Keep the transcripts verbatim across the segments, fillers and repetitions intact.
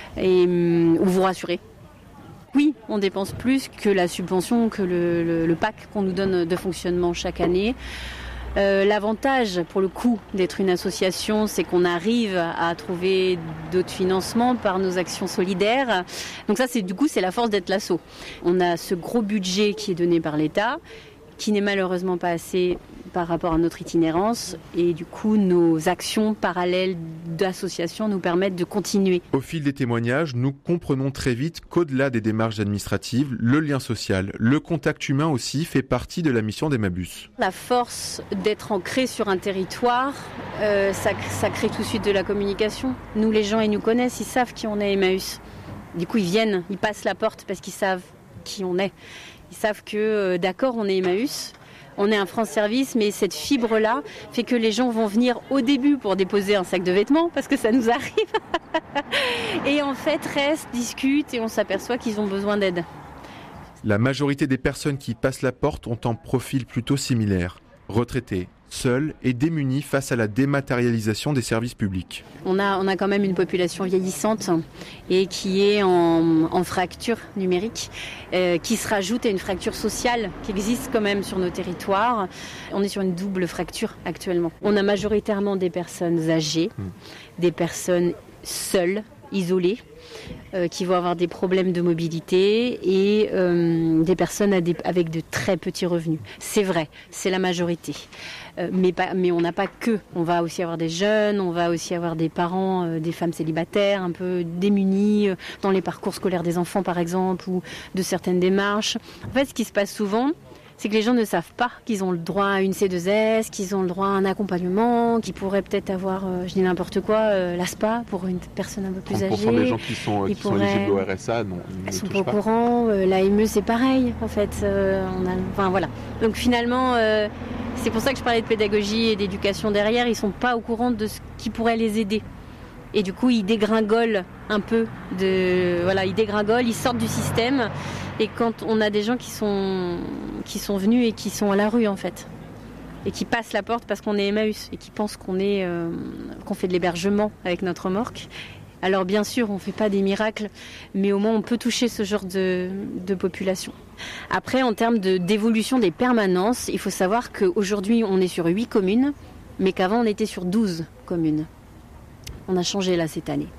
et, ou vous rassurer. Oui, on dépense plus que la subvention, que le, le, le pack qu'on nous donne de fonctionnement chaque année. Euh, l'avantage, pour le coup, d'être une association, c'est qu'on arrive à trouver d'autres financements par nos actions solidaires. Donc ça, c'est du coup, c'est la force d'être l'asso. On a ce gros budget qui est donné par l'État, qui n'est malheureusement pas assez par rapport à notre itinérance. Et du coup, nos actions parallèles d'associations nous permettent de continuer. Au fil des témoignages, nous comprenons très vite qu'au-delà des démarches administratives, le lien social, le contact humain aussi fait partie de la mission d'Emmaüs. La force d'être ancré sur un territoire, euh, ça, ça crée tout de suite de la communication. Nous, les gens, ils nous connaissent, ils savent qui on est, Emmaüs. Du coup, ils viennent, ils passent la porte parce qu'ils savent qui on est. Ils savent que, euh, d'accord, on est Emmaüs, on est un France Service, mais cette fibre-là fait que les gens vont venir au début pour déposer un sac de vêtements, parce que ça nous arrive. Et en fait, restent, discutent et on s'aperçoit qu'ils ont besoin d'aide. La majorité des personnes qui passent la porte ont un profil plutôt similaire. Retraités, seuls et démunis face à la dématérialisation des services publics. On a, on a quand même une population vieillissante et qui est en, en fracture numérique, euh, qui se rajoute à une fracture sociale qui existe quand même sur nos territoires. On est sur une double fracture actuellement. On a majoritairement des personnes âgées, mmh. des personnes seules, isolées, euh, qui vont avoir des problèmes de mobilité et euh, des personnes à des, avec de très petits revenus. C'est vrai, c'est la majorité. Euh, mais, pas, mais on n'a pas que. On va aussi avoir des jeunes, on va aussi avoir des parents, euh, des femmes célibataires, un peu démunies euh, dans les parcours scolaires des enfants par exemple, ou de certaines démarches. En fait, ce qui se passe souvent, c'est que les gens ne savent pas qu'ils ont le droit à une C deux S, qu'ils ont le droit à un accompagnement, qu'ils pourraient peut-être avoir, euh, je dis n'importe quoi, euh, l'A S P A pour une personne un peu plus âgée. trente pour cent des gens qui sont, qui sont éligibles au R S A non, ne sont touchent pas au pas. courant. Euh, L'A M E, c'est pareil, en fait. Euh, on a, enfin, voilà. Donc finalement, euh, c'est pour ça que je parlais de pédagogie et d'éducation derrière. Ils ne sont pas au courant de ce qui pourrait les aider. Et du coup, ils dégringolent un peu. De, voilà, ils dégringolent, ils sortent du système. Et quand on a des gens qui sont, qui sont venus et qui sont à la rue, en fait, et qui passent la porte parce qu'on est Emmaüs et qui pensent qu'on est, euh, qu'on fait de l'hébergement avec notre remorque. Alors bien sûr, on ne fait pas des miracles, mais au moins on peut toucher ce genre de, de population. Après, en termes de, d'évolution des permanences, il faut savoir qu'aujourd'hui, on est sur huit communes, mais qu'avant, on était sur douze communes. On a changé là cette année.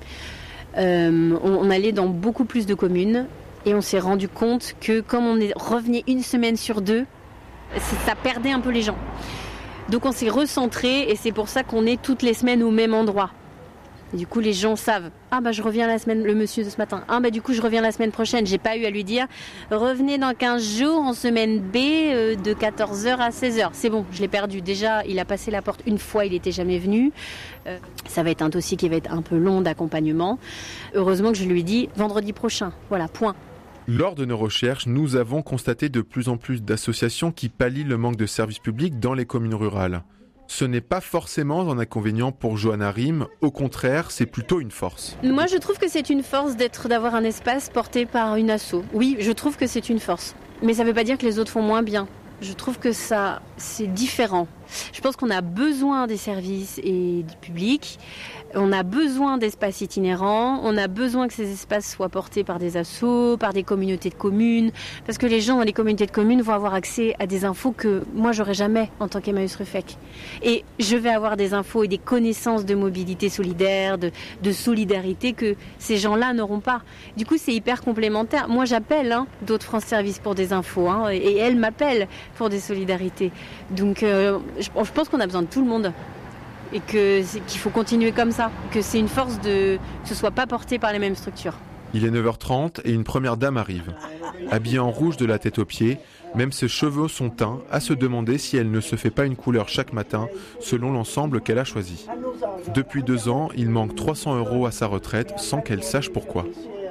Euh, on, on allait dans beaucoup plus de communes. Et on s'est rendu compte que comme on est revenu une semaine sur deux, ça perdait un peu les gens. Donc on s'est recentré et c'est pour ça qu'on est toutes les semaines au même endroit. Et du coup les gens savent, ah bah je reviens la semaine, le monsieur de ce matin, ah bah du coup je reviens la semaine prochaine. J'ai pas eu à lui dire, revenez dans quinze jours en semaine B euh, de quatorze heures à seize heures. C'est bon, je l'ai perdu. Déjà, il a passé la porte une fois, il n'était jamais venu. Euh, ça va être un dossier qui va être un peu long d'accompagnement. Heureusement que je lui ai dit, vendredi prochain, voilà, point. Lors de nos recherches, nous avons constaté de plus en plus d'associations qui pallient le manque de services publics dans les communes rurales. Ce n'est pas forcément un inconvénient pour Johanna Riem, au contraire, c'est plutôt une force. Moi, je trouve que c'est une force d'être, d'avoir un espace porté par une asso. Oui, je trouve que c'est une force. Mais ça ne veut pas dire que les autres font moins bien. Je trouve que ça, c'est différent. Je pense qu'on a besoin des services et du public. On a besoin d'espaces itinérants, on a besoin que ces espaces soient portés par des assos, par des communautés de communes, parce que les gens dans les communautés de communes vont avoir accès à des infos que moi j'aurais jamais en tant qu'Emmaüs Ruffec. Et je vais avoir des infos et des connaissances de mobilité solidaire, de, de solidarité que ces gens-là n'auront pas. Du coup c'est hyper complémentaire. Moi j'appelle hein, d'autres France Service pour des infos hein, et elles m'appellent pour des solidarités. Donc euh, je, je pense qu'on a besoin de tout le monde. Et que, qu'il faut continuer comme ça, que c'est une force de, que ce ne soit pas porté par les mêmes structures. Il est neuf heures trente et une première dame arrive. Habillée en rouge de la tête aux pieds, même ses cheveux sont teints, à se demander si elle ne se fait pas une couleur chaque matin, selon l'ensemble qu'elle a choisi. Depuis deux ans, il manque trois cents euros à sa retraite sans qu'elle sache pourquoi.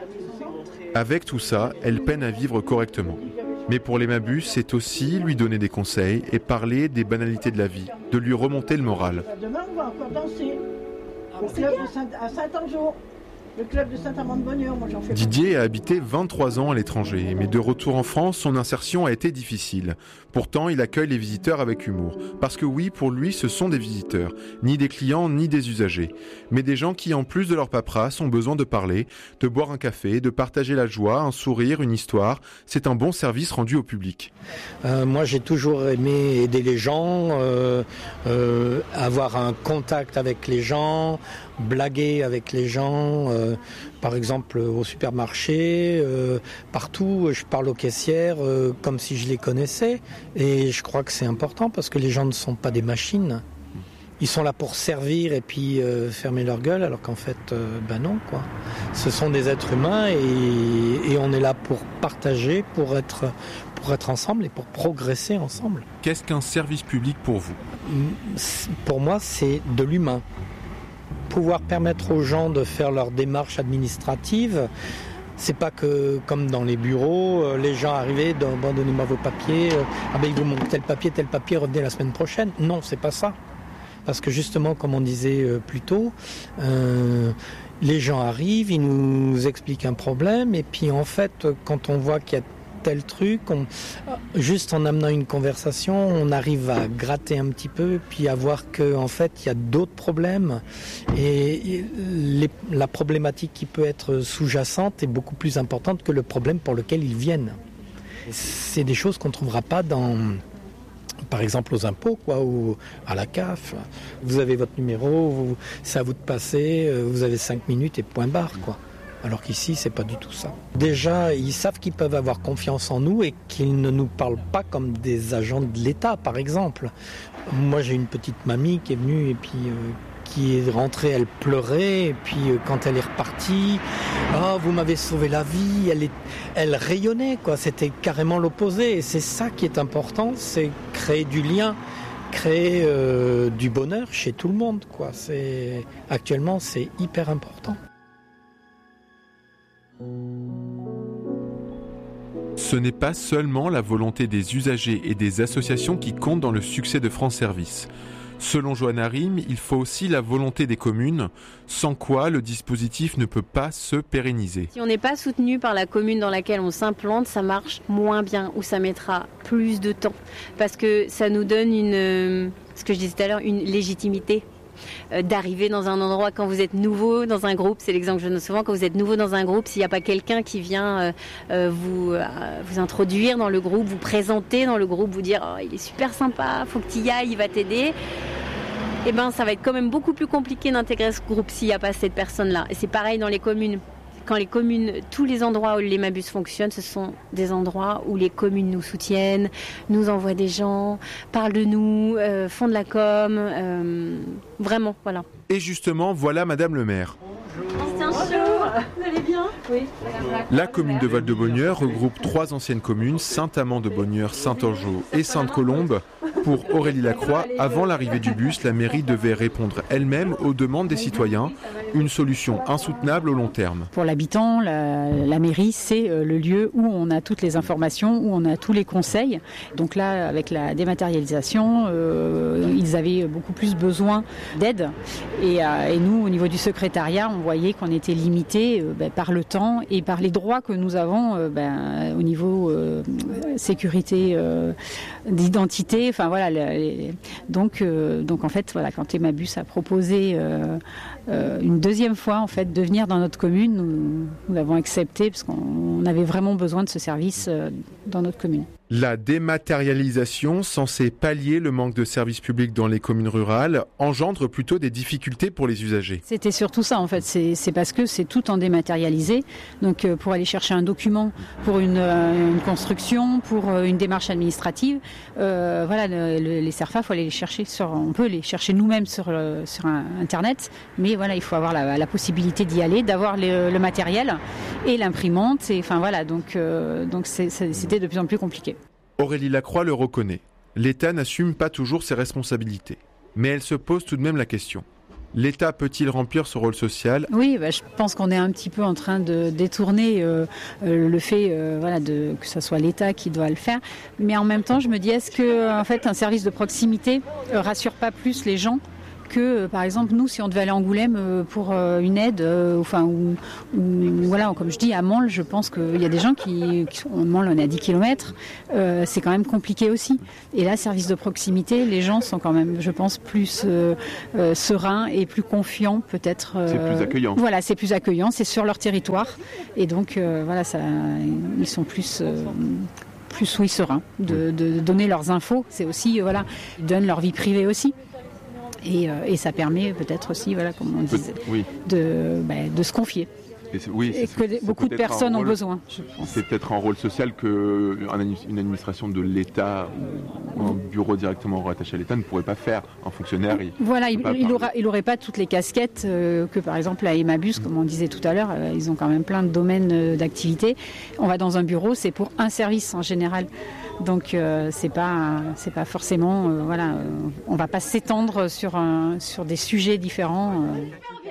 Avec tout ça, elle peine à vivre correctement. Mais pour l'Emmaüs, c'est aussi lui donner des conseils et parler des banalités de la vie, de lui remonter le moral. Demain, on va encore danser au club à Saint-Angeau. Le club de Saint-Amand-de-Bonnieure, moi j'en fais. Didier a habité vingt-trois ans à l'étranger, mais de retour en France, son insertion a été difficile. Pourtant, il accueille les visiteurs avec humour. Parce que oui, pour lui, ce sont des visiteurs, ni des clients, ni des usagers. Mais des gens qui, en plus de leur paperasse, ont besoin de parler, de boire un café, de partager la joie, un sourire, une histoire. C'est un bon service rendu au public. Euh, moi, j'ai toujours aimé aider les gens, euh, euh, avoir un contact avec les gens, blaguer avec les gens, euh, par exemple au supermarché, euh, partout, je parle aux caissières euh, comme si je les connaissais. Et je crois que c'est important parce que les gens ne sont pas des machines. Ils sont là pour servir et puis euh, fermer leur gueule, alors qu'en fait, euh, ben non, quoi. Ce sont des êtres humains et, et on est là pour partager, pour être, pour être ensemble et pour progresser ensemble. Qu'est-ce qu'un service public pour vous ? Pour moi, c'est de l'humain. Pouvoir permettre aux gens de faire leurs démarches administratives. C'est pas que, comme dans les bureaux, les gens arrivaient, bon, donnez-moi vos papiers, ah ben il vous manque tel papier, tel papier, revenez la semaine prochaine. Non, c'est pas ça. Parce que justement, comme on disait plus tôt, euh, les gens arrivent, ils nous expliquent un problème, et puis en fait, quand on voit qu'il y a tel truc, on, juste en amenant une conversation, on arrive à gratter un petit peu, puis à voir qu'en fait, il y a d'autres problèmes. Et les, la problématique qui peut être sous-jacente est beaucoup plus importante que le problème pour lequel ils viennent. C'est des choses qu'on ne trouvera pas dans... Par exemple aux impôts, quoi, ou à la C A F. Vous avez votre numéro, vous, c'est à vous de passer, vous avez cinq minutes et point barre, quoi. Alors qu'ici, c'est pas du tout ça. Déjà, ils savent qu'ils peuvent avoir confiance en nous et qu'ils ne nous parlent pas comme des agents de l'État, par exemple. Moi, j'ai une petite mamie qui est venue et puis euh, qui est rentrée, elle pleurait, et puis euh, quand elle est repartie, oh, vous m'avez sauvé la vie, elle, est, elle rayonnait, quoi. C'était carrément l'opposé. Et c'est ça qui est important, c'est créer du lien, créer euh, du bonheur chez tout le monde, quoi. C'est, actuellement, c'est hyper important. Ce n'est pas seulement la volonté des usagers et des associations qui compte dans le succès de France Service. Selon Johanna Riem, il faut aussi la volonté des communes, sans quoi le dispositif ne peut pas se pérenniser. Si on n'est pas soutenu par la commune dans laquelle on s'implante, ça marche moins bien ou ça mettra plus de temps. Parce que ça nous donne une, ce que je disais tout à l'heure, une légitimité. D'arriver dans un endroit quand vous êtes nouveau dans un groupe, c'est l'exemple que je donne souvent, quand vous êtes nouveau dans un groupe, s'il n'y a pas quelqu'un qui vient euh, euh, vous, euh, vous introduire dans le groupe, vous présenter dans le groupe, vous dire oh, il est super sympa, faut que tu y ailles, il va t'aider, et ben ça va être quand même beaucoup plus compliqué d'intégrer ce groupe s'il n'y a pas cette personne-là. Et c'est pareil dans les communes. Quand les communes, tous les endroits où l'Emmaüs fonctionne, ce sont des endroits où les communes nous soutiennent, nous envoient des gens, parlent de nous, euh, font de la com, euh, vraiment, voilà. Et justement, voilà Madame le maire. Bonjour. Vous allez bien ? Oui. La commune de Val-de-Bonnieure regroupe trois anciennes communes, Saint-Amand-de-Bonnieure, Saint-Orgeau et Sainte-Colombe. Pour Aurélie Lacroix, avant l'arrivée du bus, la mairie devait répondre elle-même aux demandes des citoyens, une solution insoutenable au long terme. Pour l'habitant, la, la mairie, c'est le lieu où on a toutes les informations, où on a tous les conseils. Donc là, avec la dématérialisation, euh, ils avaient beaucoup plus besoin d'aide. Et, euh, et nous, au niveau du secrétariat, on voyait qu'on était limité euh, ben, par le temps et par les droits que nous avons euh, ben, au niveau euh, sécurité euh, d'identité. Enfin voilà. Les, donc, euh, donc en fait, voilà, quand Emmaüs a proposé euh, euh, une deuxième fois en fait de venir dans notre commune, nous, nous l'avons accepté parce qu'on avait vraiment besoin de ce service euh, dans notre commune. La dématérialisation, censée pallier le manque de services publics dans les communes rurales, engendre plutôt des difficultés pour les usagers. C'était surtout ça en fait, c'est, c'est parce que c'est tout en dématérialisé. Donc euh, pour aller chercher un document, pour une, euh, une construction, pour euh, une démarche administrative, euh, voilà, le, le, les CERFA, faut aller les chercher sur, on peut les chercher nous-mêmes sur, euh, sur un, Internet, mais voilà, il faut avoir la, la possibilité d'y aller, d'avoir le, le matériel et l'imprimante. Et enfin voilà, donc euh, donc c'est, c'est, c'était de plus en plus compliqué. Aurélie Lacroix le reconnaît. L'État n'assume pas toujours ses responsabilités. Mais elle se pose tout de même la question. L'État peut-il remplir ce rôle social ? Oui, bah, je pense qu'on est un petit peu en train de détourner euh, euh, le fait euh, voilà, de, que ce soit l'État qui doit le faire. Mais en même temps, je me dis, est-ce que en fait, un service de proximité euh, rassure pas plus les gens que, par exemple, nous, si on devait aller à Angoulême pour une aide, enfin, ou, ou voilà, comme je dis, à Mansle, je pense qu'il y a des gens qui, qui sont, Mansle, on est à dix kilomètres, euh, c'est quand même compliqué aussi. Et là, service de proximité, les gens sont quand même, je pense, plus euh, euh, sereins et plus confiants, peut-être. Euh, c'est plus accueillant. Voilà, c'est plus accueillant, c'est sur leur territoire, et donc, euh, voilà, ça, ils sont plus. Euh, plus oui, sereins de, de, de donner leurs infos. C'est aussi, euh, voilà, ils donnent leur vie privée aussi. Et, euh, et ça permet peut-être aussi, voilà, comme on disait, oui. de, bah, de se confier. Et, c'est, oui, et c'est, que c'est beaucoup de personnes rôle, ont besoin. Je pense. C'est peut-être un rôle social qu'une administration de l'État ou un bureau directement rattaché à l'État ne pourrait pas faire. Un fonctionnaire, il voilà, il n'aurait il il pas toutes les casquettes euh, que par exemple à Emmaüs, mmh. comme on disait tout à l'heure, euh, ils ont quand même plein de domaines euh, d'activité. On va dans un bureau, c'est pour un service en général. Donc euh, c'est pas c'est pas forcément euh, voilà, euh, on va pas s'étendre sur un, sur des sujets différents. Euh.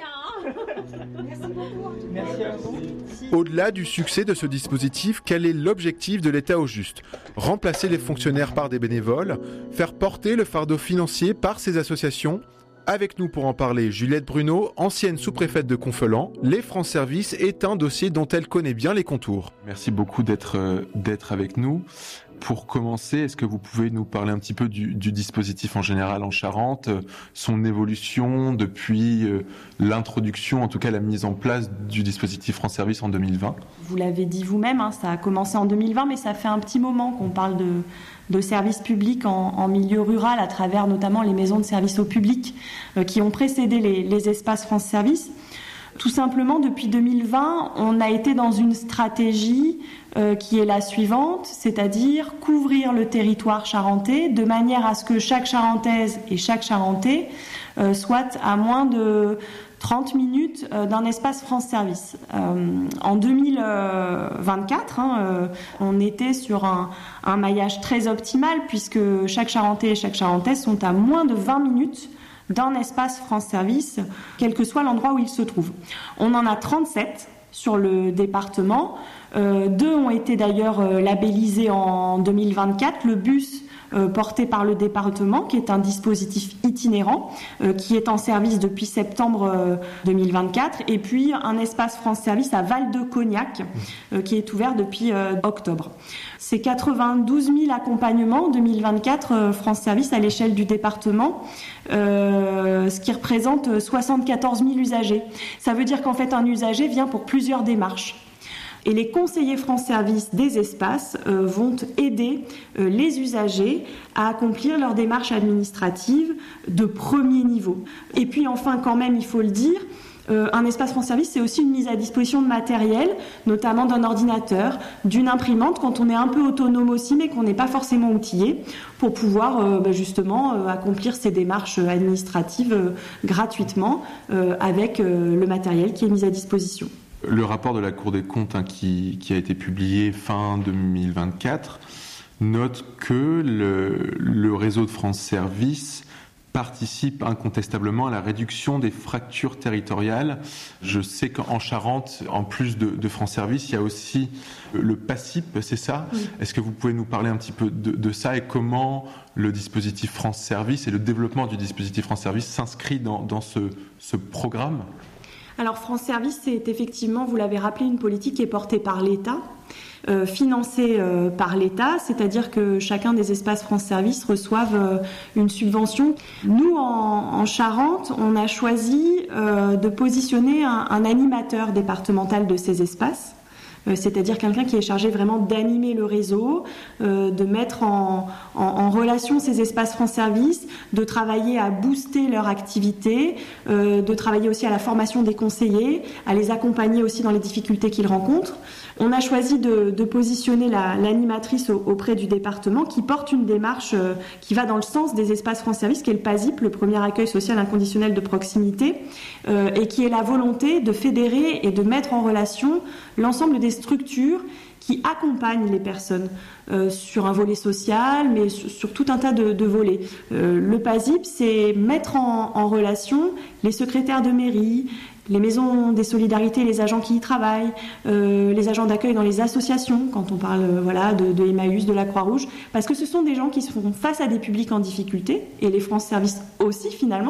Merci à vous. Au-delà du succès de ce dispositif, quel est l'objectif de l'État au juste ? Remplacer les fonctionnaires par des bénévoles, faire porter le fardeau financier par ces associations ? Avec nous pour en parler, Juliette Bruno, ancienne sous-préfète de Confelan. Les France Services est un dossier dont elle connaît bien les contours. Merci beaucoup d'être, euh, d'être avec nous. Pour commencer, est-ce que vous pouvez nous parler un petit peu du, du dispositif en général en Charente, son évolution depuis euh, l'introduction, en tout cas la mise en place du dispositif France Service en deux mille vingt ? Vous l'avez dit vous-même, hein, ça a commencé en deux mille vingt, mais ça fait un petit moment qu'on parle de, de services publics en, en milieu rural, à travers notamment les maisons de services au public euh, qui ont précédé les, les espaces France Service. Tout simplement, depuis deux mille vingt, on a été dans une stratégie euh, qui est la suivante, c'est-à-dire couvrir le territoire charentais de manière à ce que chaque Charentaise et chaque Charentais euh, soit à moins de trente minutes euh, d'un espace France Service. Euh, en deux mille vingt-quatre, hein, euh, on était sur un, un maillage très optimal puisque chaque Charentais et chaque Charentaise sont à moins de vingt minutes d'un espace France Service, quel que soit l'endroit où il se trouve. On en a trente-sept sur le département. Euh, deux ont été d'ailleurs euh, labellisés en deux mille vingt-quatre. Le bus euh, porté par le département, qui est un dispositif itinérant, euh, qui est en service depuis septembre euh, deux mille vingt-quatre. Et puis un espace France Service à Val-de-Cognac, euh, qui est ouvert depuis euh, octobre. C'est quatre-vingt-douze mille accompagnements en deux mille vingt-quatre euh, France Service à l'échelle du département, euh, ce qui représente soixante-quatorze mille usagers. Ça veut dire qu'en fait un usager vient pour plusieurs démarches. Et les conseillers France Service des espaces euh, vont aider euh, les usagers à accomplir leurs démarches administratives de premier niveau. Et puis enfin, quand même, il faut le dire, Euh, un espace France Service, c'est aussi une mise à disposition de matériel, notamment d'un ordinateur, d'une imprimante, quand on est un peu autonome aussi, mais qu'on n'est pas forcément outillé, pour pouvoir euh, bah, justement euh, accomplir ces démarches administratives euh, gratuitement euh, avec euh, le matériel qui est mis à disposition. Le rapport de la Cour des comptes hein, qui, qui a été publié fin deux mille vingt-quatre note que le, le réseau de France Service participe incontestablement à la réduction des fractures territoriales. Je sais qu'en Charente, en plus de, de France Service, il y a aussi le PACIP, c'est ça ? Oui. Est-ce que vous pouvez nous parler un petit peu de, de ça et comment le dispositif France Service et le développement du dispositif France Service s'inscrit dans, dans ce, ce programme ? Alors France Service, c'est effectivement, vous l'avez rappelé, une politique qui est portée par l'État, euh, financée euh, par l'État, c'est-à-dire que chacun des espaces France Service reçoivent euh, une subvention. Nous, en, en Charente, on a choisi euh, de positionner un, un animateur départemental de ces espaces. Euh, c'est-à-dire quelqu'un qui est chargé vraiment d'animer le réseau, euh, de mettre en, en, en relation ces espaces France Service, de travailler à booster leur activité, euh, de travailler aussi à la formation des conseillers, à les accompagner aussi dans les difficultés qu'ils rencontrent. On a choisi de, de positionner la, l'animatrice au, auprès du département qui porte une démarche euh, qui va dans le sens des espaces France Service, qui est le PASIP, le premier accueil social inconditionnel de proximité, euh, et qui est la volonté de fédérer et de mettre en relation l'ensemble des structures qui accompagnent les personnes euh, sur un volet social, mais sur, sur tout un tas de, de volets. Euh, le PASIP, c'est mettre en, en relation les secrétaires de mairie, les maisons des solidarités, les agents qui y travaillent, euh, les agents d'accueil dans les associations, quand on parle euh, voilà, de, de Emmaüs, de la Croix-Rouge, parce que ce sont des gens qui sont face à des publics en difficulté, et les France Service aussi finalement,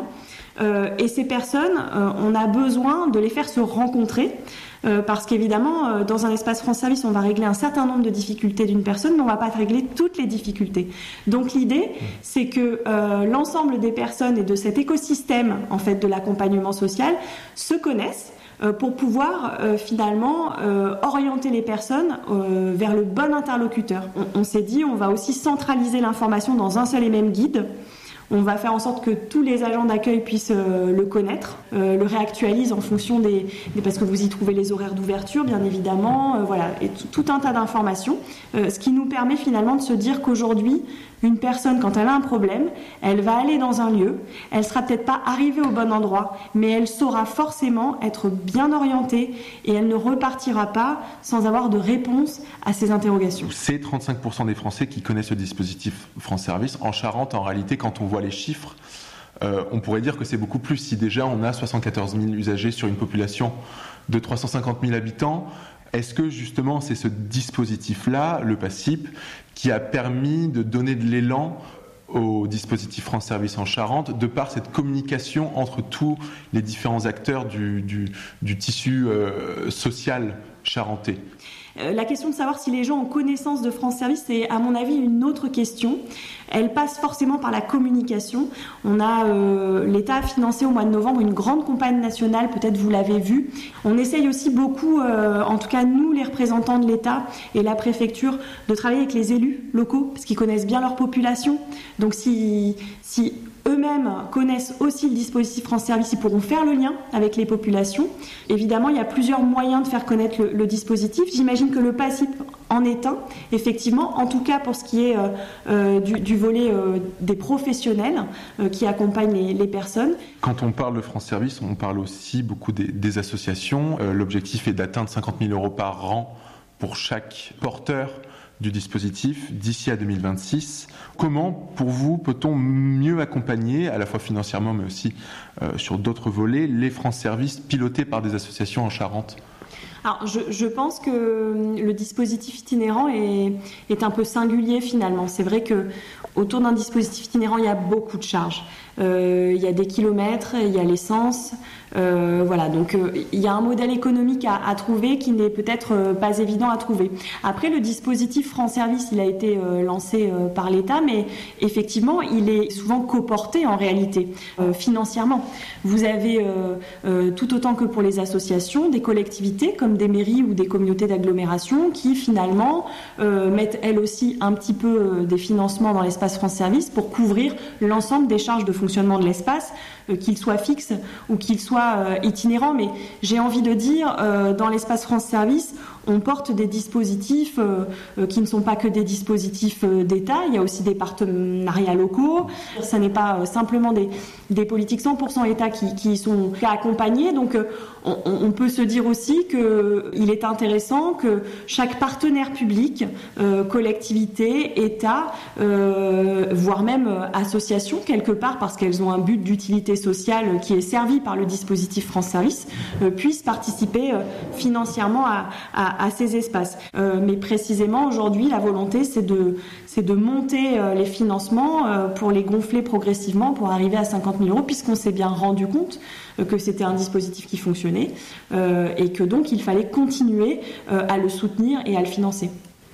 Euh, et ces personnes, euh, on a besoin de les faire se rencontrer. Euh, parce qu'évidemment, euh, dans un espace France Service, on va régler un certain nombre de difficultés d'une personne, mais on ne va pas régler toutes les difficultés. Donc l'idée, c'est que euh, l'ensemble des personnes et de cet écosystème en fait de l'accompagnement social se connaissent euh, pour pouvoir euh, finalement euh, orienter les personnes euh, vers le bon interlocuteur. On, on s'est dit, on va aussi centraliser l'information dans un seul et même guide. On va faire en sorte que tous les agents d'accueil puissent euh, le connaître, euh, le réactualise en fonction des, des... parce que vous y trouvez les horaires d'ouverture, bien évidemment, euh, voilà, et t- tout un tas d'informations, euh, ce qui nous permet finalement de se dire qu'aujourd'hui, une personne, quand elle a un problème, elle va aller dans un lieu, elle sera peut-être pas arrivée au bon endroit, mais elle saura forcément être bien orientée et elle ne repartira pas sans avoir de réponse à ses interrogations. C'est trente-cinq pour cent des Français qui connaissent le dispositif France Service. En Charente, en réalité, quand on voit les chiffres, euh, on pourrait dire que c'est beaucoup plus. Si déjà on a soixante-quatorze mille usagers sur une population de trois cent cinquante mille habitants, est-ce que justement c'est ce dispositif-là, le PASSIP, qui a permis de donner de l'élan au dispositif France Service en Charente, de par cette communication entre tous les différents acteurs du, du, du tissu euh, social charentais? La question de savoir si les gens ont connaissance de France Service, c'est à mon avis une autre question. Elle passe forcément par la communication. On a euh, l'État a financé au mois de novembre une grande campagne nationale, peut-être vous l'avez vu. On essaye aussi beaucoup, euh, en tout cas nous les représentants de l'État et la préfecture, de travailler avec les élus locaux parce qu'ils connaissent bien leur population. Donc si, si eux-mêmes connaissent aussi le dispositif France Service, ils pourront faire le lien avec les populations. Évidemment, il y a plusieurs moyens de faire connaître le, le dispositif. J'imagine que le PASSIP en est un, effectivement, en tout cas pour ce qui est euh, euh, du, du volet euh, des professionnels euh, qui accompagnent les, les personnes. Quand on parle de France Service, on parle aussi beaucoup des, des associations. Euh, l'objectif est d'atteindre cinquante mille euros par an pour chaque porteur du dispositif d'ici à deux mille vingt-six. Comment, pour vous, peut-on mieux accompagner, à la fois financièrement mais aussi euh, sur d'autres volets, les France Service pilotés par des associations en Charente ? Alors, je, je pense que le dispositif itinérant est, est un peu singulier finalement. C'est vrai que autour d'un dispositif itinérant, il y a beaucoup de charges. Euh, il y a des kilomètres, il y a l'essence. Euh, voilà, donc euh, il y a un modèle économique à, à trouver qui n'est peut-être euh, pas évident à trouver. Après, le dispositif France Service, il a été euh, lancé euh, par l'État, mais effectivement, il est souvent coporté en réalité, euh, financièrement. Vous avez euh, euh, tout autant que pour les associations, des collectivités comme des mairies ou des communautés d'agglomération qui finalement euh, mettent elles aussi un petit peu euh, des financements dans l'espace France Service pour couvrir l'ensemble des charges de fonctionnement de l'espace, euh, qu'il soit fixe ou qu'il soit euh, itinérant. Mais j'ai envie de dire, euh, dans l'espace France Service, on porte des dispositifs euh, euh, qui ne sont pas que des dispositifs euh, d'État. Il y a aussi des partenariats locaux. Ça n'est pas euh, simplement des, des politiques cent pour cent État qui, qui sont accompagnés. Donc euh, on, on peut se dire aussi qu'il est intéressant que chaque partenaire public, euh, collectivité, État, euh, voire même euh, association quelque part, parce qu'elles ont un but d'utilité sociale qui est servi par le dispositif France Service, euh, puissent participer euh, financièrement à, à à ces espaces. Euh, mais précisément aujourd'hui, la volonté, c'est de, c'est de monter euh, les financements euh, pour les gonfler progressivement pour arriver à cinquante mille euros, puisqu'on s'est bien rendu compte euh, que c'était un dispositif qui fonctionnait euh, et que donc il fallait continuer euh, à le soutenir et à le financer.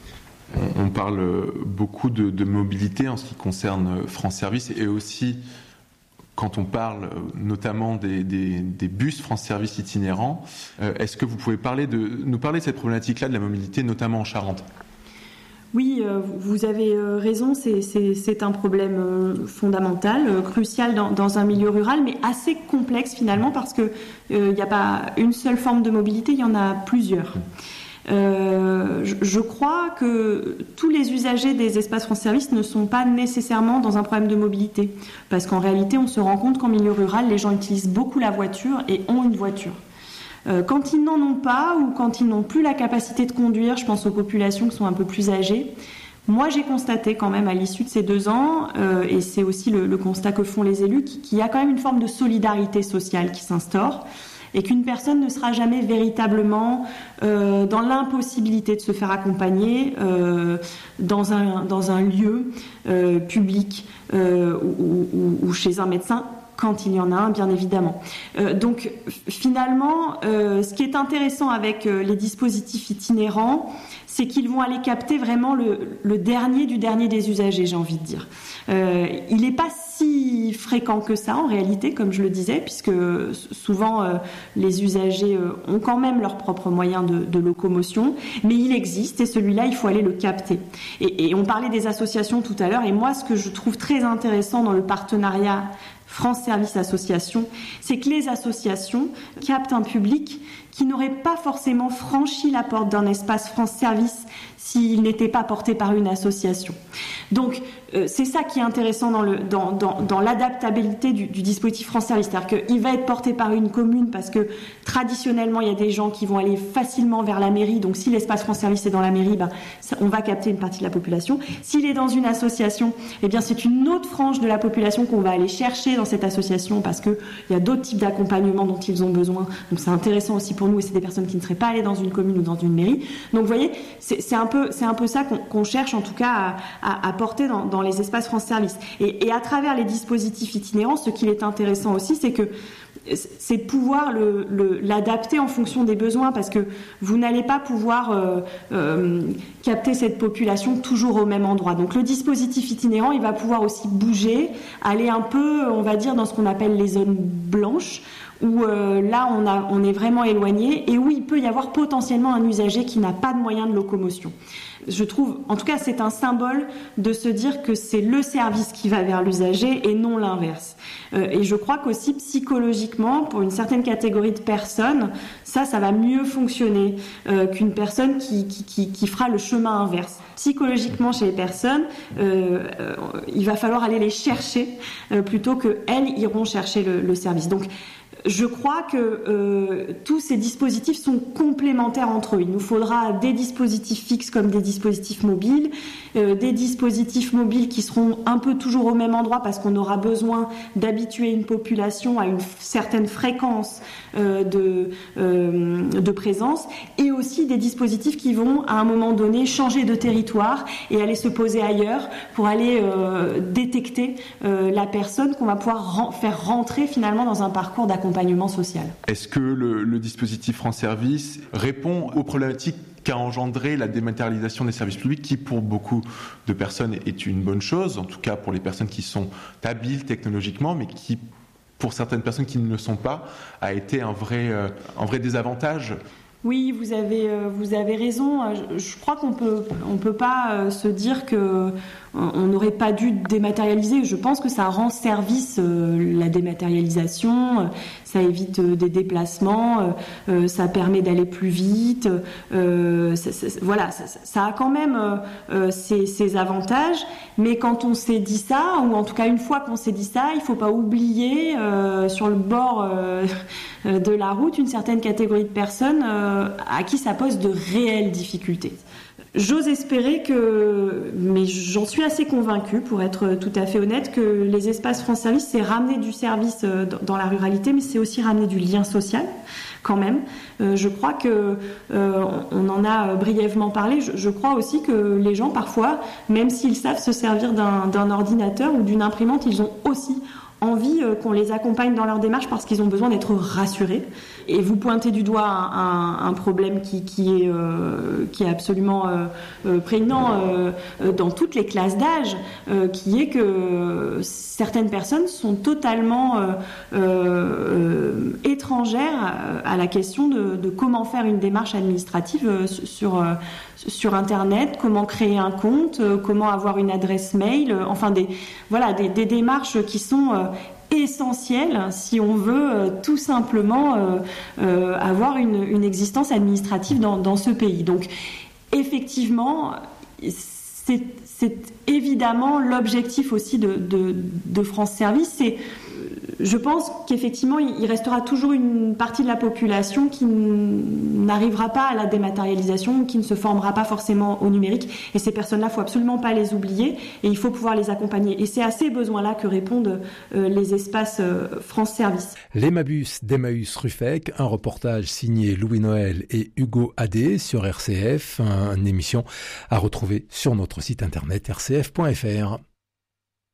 On parle beaucoup de, de mobilité en ce qui concerne France Service et aussi quand on parle notamment des, des, des bus France Service itinérants. Euh, est-ce que vous pouvez parler de, nous parler de cette problématique-là de la mobilité, notamment en Charente ? Oui, euh, vous avez euh, raison, c'est, c'est, c'est un problème euh, fondamental, euh, crucial dans, dans un milieu rural, mais assez complexe finalement parce qu'il n'y euh, a pas une seule forme de mobilité, il y en a plusieurs. Euh, je, je crois que tous les usagers des espaces France Service ne sont pas nécessairement dans un problème de mobilité, parce qu'en réalité, on se rend compte qu'en milieu rural, les gens utilisent beaucoup la voiture et ont une voiture. Euh, quand ils n'en ont pas ou quand ils n'ont plus la capacité de conduire, je pense aux populations qui sont un peu plus âgées, moi j'ai constaté quand même à l'issue de ces deux ans, euh, et c'est aussi le, le constat que font les élus, qu'il y a quand même une forme de solidarité sociale qui s'instaure, et qu'une personne ne sera jamais véritablement euh, dans l'impossibilité de se faire accompagner euh, dans, un, dans un lieu euh, public euh, ou, ou, ou chez un médecin quand il y en a un, bien évidemment. Euh, donc finalement, euh, ce qui est intéressant avec euh, les dispositifs itinérants, c'est qu'ils vont aller capter vraiment le, le dernier du dernier des usagers, j'ai envie de dire. Euh, il n'est pas si fréquent que ça en réalité, comme je le disais, puisque souvent euh, les usagers euh, ont quand même leurs propres moyens de, de locomotion, mais il existe et celui-là, il faut aller le capter. Et, et on parlait des associations tout à l'heure, et moi, ce que je trouve très intéressant dans le partenariat France Service Association, c'est que les associations captent un public qui n'aurait pas forcément franchi la porte d'un espace France Service s'il n'était pas porté par une association. Donc, euh, c'est ça qui est intéressant dans, le, dans, dans, dans l'adaptabilité du, du dispositif France Service. C'est-à-dire qu'il va être porté par une commune parce que traditionnellement, il y a des gens qui vont aller facilement vers la mairie. Donc, si l'espace France Service est dans la mairie, ben, ça, on va capter une partie de la population. S'il est dans une association, eh bien, c'est une autre frange de la population qu'on va aller chercher dans cette association parce qu'il y a d'autres types d'accompagnement dont ils ont besoin. Donc, c'est intéressant aussi pour nous et c'est des personnes qui ne seraient pas allées dans une commune ou dans une mairie. Donc, vous voyez, c'est, c'est, un, peu, c'est un peu ça qu'on, qu'on cherche en tout cas à, à, à porter dans, dans les espaces France Service. Et, et à travers les dispositifs itinérants, ce qui est intéressant aussi, c'est que c'est de pouvoir le, le, l'adapter en fonction des besoins parce que vous n'allez pas pouvoir euh, euh, capter cette population toujours au même endroit. Donc le dispositif itinérant, il va pouvoir aussi bouger, aller un peu, on va dire, dans ce qu'on appelle les zones blanches, où euh, là on, a, on est vraiment éloigné et où il peut y avoir potentiellement un usager qui n'a pas de moyens de locomotion. Je trouve, en tout cas, c'est un symbole de se dire que c'est le service qui va vers l'usager et non l'inverse. Euh, et je crois qu'aussi psychologiquement, pour une certaine catégorie de personnes, ça, ça va mieux fonctionner euh, qu'une personne qui, qui, qui, qui fera le chemin inverse. Psychologiquement, chez les personnes, euh, euh, il va falloir aller les chercher euh, plutôt qu'elles iront chercher le, le service. Donc, je crois que euh, tous ces dispositifs sont complémentaires entre eux. Il nous faudra des dispositifs fixes comme des dispositifs mobiles, euh, des dispositifs mobiles qui seront un peu toujours au même endroit parce qu'on aura besoin d'habituer une population à une certaine fréquence euh, de, euh, de présence, et aussi des dispositifs qui vont à un moment donné changer de territoire et aller se poser ailleurs pour aller euh, détecter euh, la personne qu'on va pouvoir ren- faire rentrer finalement dans un parcours d'accompagnement social. Est-ce que le, le dispositif France Service répond aux problématiques qu'a engendré la dématérialisation des services publics, qui pour beaucoup de personnes est une bonne chose, en tout cas pour les personnes qui sont habiles technologiquement, mais qui, pour certaines personnes qui ne le sont pas, a été un vrai, euh, un vrai désavantage? Oui, vous avez, vous avez raison. Je crois qu'on peut, on peut pas se dire que on n'aurait pas dû dématérialiser. Je pense que ça rend service, euh, la dématérialisation, ça évite euh, des déplacements, euh, ça permet d'aller plus vite. Euh, ça, ça, voilà, ça, ça a quand même euh, ses, ses avantages. Mais quand on s'est dit ça, ou en tout cas une fois qu'on s'est dit ça, il ne faut pas oublier euh, sur le bord euh, de la route une certaine catégorie de personnes euh, à qui ça pose de réelles difficultés. J'ose espérer que, mais j'en suis assez convaincue, pour être tout à fait honnête, que les espaces France Service, c'est ramener du service dans la ruralité, mais c'est aussi ramener du lien social, quand même. Euh, je crois que, euh, on en a brièvement parlé, je, je crois aussi que les gens, parfois, même s'ils savent se servir d'un, d'un ordinateur ou d'une imprimante, ils ont aussi envie euh, qu'on les accompagne dans leur démarche parce qu'ils ont besoin d'être rassurés. Et vous pointez du doigt un, un, un problème qui, qui, est, euh, qui est absolument euh, euh, prégnant euh, dans toutes les classes d'âge, euh, qui est que certaines personnes sont totalement euh, euh, étrangères à la question de, de comment faire une démarche administrative sur, euh, sur Internet, comment créer un compte, euh, comment avoir une adresse mail, euh, enfin des, voilà, des, des démarches qui sont euh, essentiel si on veut euh, tout simplement euh, euh, avoir une, une existence administrative dans, dans ce pays. Donc effectivement, c'est, c'est évidemment l'objectif aussi de, de, de France Service. C'est, je pense qu'effectivement, il restera toujours une partie de la population qui n'arrivera pas à la dématérialisation, qui ne se formera pas forcément au numérique. Et ces personnes-là, il ne faut absolument pas les oublier et il faut pouvoir les accompagner. Et c'est à ces besoins-là que répondent euh, les espaces euh, France Service. L'Emmaüs d'Emmaüs Ruffec, un reportage signé Louis Noël et Hugo Adé sur R C F, une émission à retrouver sur notre site internet r c f point f r.